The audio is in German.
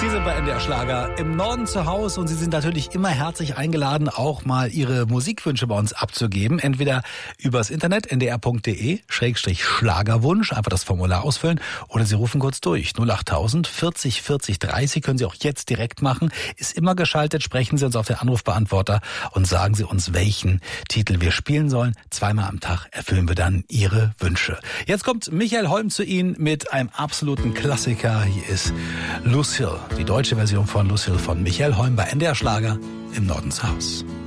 Sie sind bei NDR Schlager im Norden zu Hause und Sie sind natürlich immer herzlich eingeladen, auch mal Ihre Musikwünsche bei uns abzugeben. Entweder übers Internet ndr.de/Schlagerwunsch, einfach das Formular ausfüllen, oder Sie rufen kurz durch. 08000 40 40 30 können Sie auch jetzt direkt machen. Ist immer geschaltet, sprechen Sie uns auf den Anrufbeantworter und sagen Sie uns, welchen Titel wir spielen sollen. Zweimal am Tag erfüllen wir dann Ihre Wünsche. Jetzt kommt Michael Holm zu Ihnen mit einem absoluten Klassiker. Hier ist Lucille, die deutsche Version von Lucille von Michael Holm bei NDR Schlager im Norden zu Haus.